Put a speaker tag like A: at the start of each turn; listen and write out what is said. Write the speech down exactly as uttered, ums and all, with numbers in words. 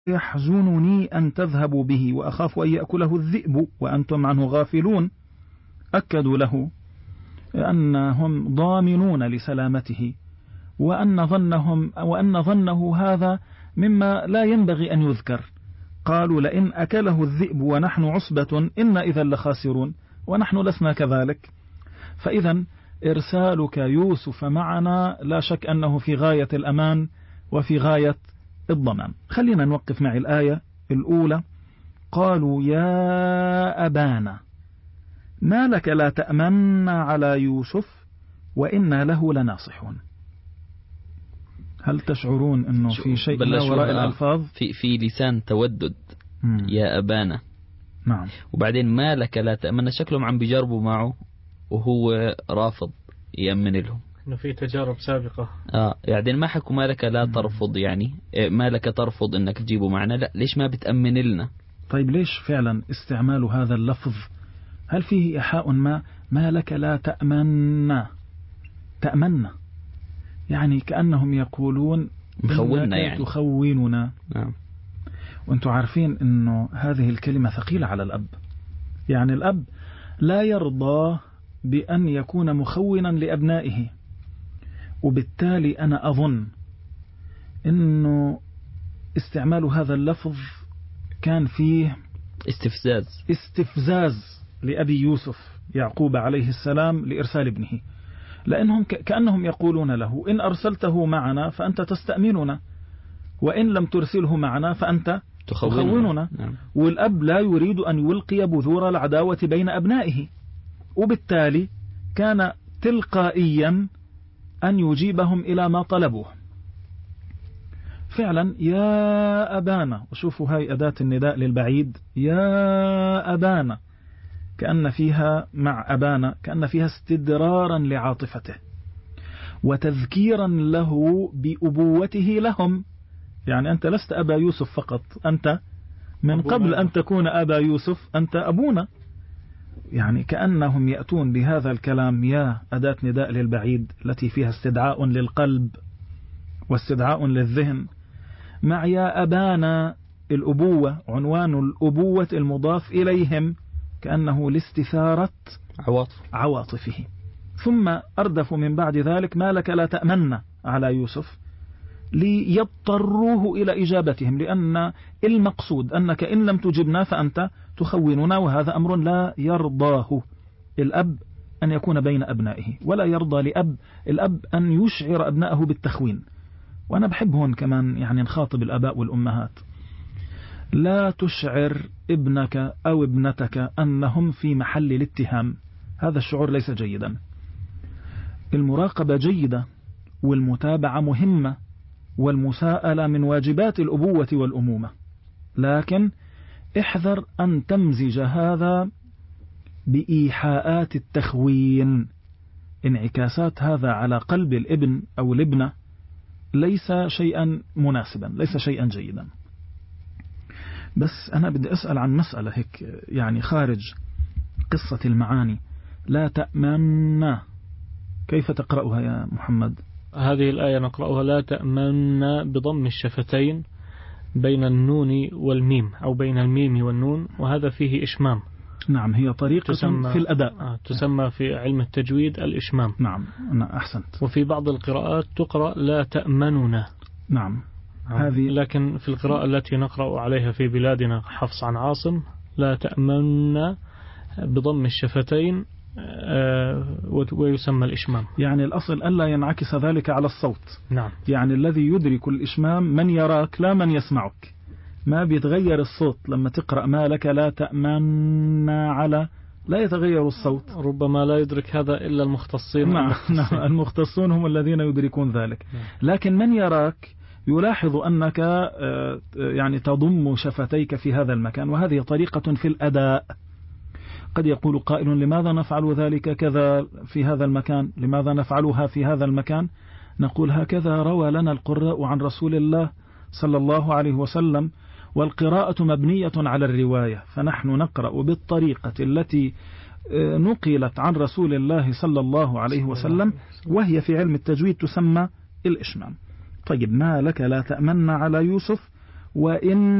A: يحزنني أن تذهبوا به وأخاف أن يأكله الذئب وأنتم عنه غافلون. أكدوا له أنهم ضامنون لسلامته، وأن ظنهم وأن ظنه هذا مما لا ينبغي أن يذكر. قالوا لئن أكله الذئب ونحن عصبة إن إذا لخاسرون، ونحن لسنا كذلك. فإذا إرسالك يوسف معنا لا شك أنه في غاية الأمان وفي غاية الضمان. خلينا نوقف مع الآية الأولى. قالوا يا أبانا ما لك لا تأمن على يوسف وإنا له لناصحون. هل تشعرون أنه في شيء ما وراء الألفاظ؟
B: في, في لسان تودد.
A: مم.
B: يا أبانا.
A: نعم.
B: وبعدين ما لك لا تأمن، شكلهم عم بيجربوا معه وهو رافض يأمن لهم.
C: إنه في تجارب سابقة.
B: آه يعني ما حكوا ما لك لا ترفض، يعني ما لك ترفض إنك تجيبه معنا، لا ليش ما بتأمن لنا؟
A: طيب ليش فعلا استعمال هذا اللفظ؟ هل فيه إيحاء ما؟ ما لك لا تأمن تأمن، يعني كأنهم يقولون
B: مخوننا، يعني
A: تخوننا.
B: نعم.
A: وانتم عارفين أنه هذه الكلمة ثقيلة على الأب، يعني الأب لا يرضى بأن يكون مخونا لأبنائه، وبالتالي أنا أظن أنه استعمال هذا اللفظ كان فيه
B: استفزاز
A: استفزاز لأبي يوسف يعقوب عليه السلام لإرسال ابنه، لأنهم كأنهم يقولون له إن أرسلته معنا فأنت تستأمننا، وإن لم ترسله معنا فأنت تخوننا.
B: نعم.
A: والأب لا يريد أن يلقي بذور العداوة بين أبنائه، وبالتالي كان تلقائيا أن يجيبهم إلى ما طلبوه. فعلا يا أبانا، وشوفوا هاي أداة النداء للبعيد، يا أبانا، كأن فيها مع أبانا كأن فيها استدرارا لعاطفته وتذكيرا له بأبوته لهم. يعني أنت لست أبا يوسف فقط، أنت من قبل أن تكون أبا يوسف أنت أبونا. يعني كأنهم يأتون بهذا الكلام، يا أداة نداء للبعيد التي فيها استدعاء للقلب واستدعاء للذهن، مع يا أبانا الأبوة، عنوان الأبوة المضاف إليهم، كأنه لاستثارة
B: عواطف
A: عواطفه. ثم أردفوا من بعد ذلك ما لك لا تأمن على يوسف، ليضطروه إلى إجابتهم، لأن المقصود أنك إن لم تجبنا فأنت تخوننا، وهذا أمر لا يرضاه الأب أن يكون بين أبنائه، ولا يرضى لأب الأب أن يشعر أبنائه بالتخوين. وأنا بحب هون كمان يعني نخاطب الأباء والأمهات، لا تشعر ابنك أو ابنتك أنهم في محل الاتهام، هذا الشعور ليس جيدا. المراقبة جيدة والمتابعة مهمة، والمساءلة من واجبات الأبوة والأمومة، لكن احذر أن تمزج هذا بإيحاءات التخوين. انعكاسات هذا على قلب الابن أو الابنة ليس شيئا مناسبا، ليس شيئا جيدا. بس أنا بدي أسأل عن مسألة هيك يعني خارج قصة المعاني. لا تأمن، كيف تقرأها يا محمد؟
C: هذه الآية نقرأها لا تأمن بضم الشفتين بين النون والميم، أو بين الميم والنون، وهذا فيه إشمام.
A: نعم، هي طريقة في الأداء
C: آه تسمى في علم التجويد الإشمام.
A: نعم أحسنت.
C: وفي بعض القراءات تقرأ لا تأمننا.
A: نعم
C: هذه، لكن في القراءة التي نقرأ عليها في بلادنا حفص عن عاصم لا تأمن بضم الشفتين ويسمى الإشمام.
A: يعني الأصل ألا ينعكس ذلك على الصوت.
C: نعم.
A: يعني الذي يدرك الإشمام من يراك لا من يسمعك، ما بيتغير الصوت لما تقرأ ما لك لا تأمن على، لا يتغير الصوت.
C: ربما لا يدرك هذا إلا المختصين.
A: نعم المختصون هم الذين يدركون ذلك. لكن من يراك يلاحظ أنك يعني تضم شفتيك في هذا المكان، وهذه طريقة في الأداء. قد يقول قائل لماذا نفعل ذلك كذا في هذا المكان، لماذا نفعلها في هذا المكان؟ نقول هكذا روى لنا القراء عن رسول الله صلى الله عليه وسلم، والقراءة مبنية على الرواية، فنحن نقرأ بالطريقة التي نقلت عن رسول الله صلى الله عليه وسلم، وهي في علم التجويد تسمى الإشمام. طيب ما لك لا تأمن على يوسف وإن